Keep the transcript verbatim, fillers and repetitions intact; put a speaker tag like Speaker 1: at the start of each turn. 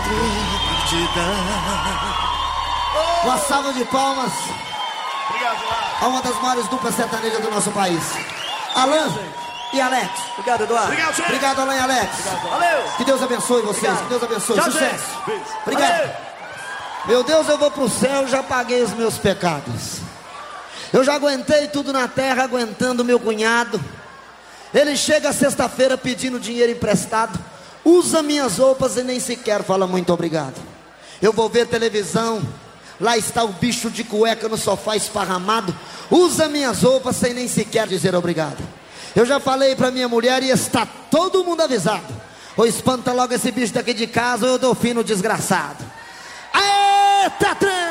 Speaker 1: tudo te dar.
Speaker 2: Uma salva de palmas.
Speaker 1: Obrigado, Eduardo.
Speaker 2: A uma das maiores duplas sertanejas do nosso país. Alan e Alex.
Speaker 3: Obrigado, Eduardo.
Speaker 1: Obrigado, gente.
Speaker 2: Obrigado, Alan e Alex.
Speaker 1: Obrigado.
Speaker 3: Valeu.
Speaker 2: Que Deus abençoe vocês.
Speaker 3: Obrigado.
Speaker 2: Que Deus abençoe.
Speaker 1: Tchau,
Speaker 2: Sucesso.
Speaker 1: gente. Beijo.
Speaker 2: Obrigado.
Speaker 3: Valeu.
Speaker 2: Meu Deus, eu vou pro céu, já paguei os meus pecados. Eu já aguentei tudo na terra, aguentando meu cunhado. Ele chega sexta-feira pedindo dinheiro emprestado, usa minhas roupas e nem sequer fala muito obrigado. Eu vou ver televisão, lá está o bicho de cueca no sofá esparramado, usa minhas roupas sem nem sequer dizer obrigado. Eu já falei pra minha mulher e está todo mundo avisado: ou espanta logo esse bicho daqui de casa ou eu dou fim no desgraçado. Aê, Tatran!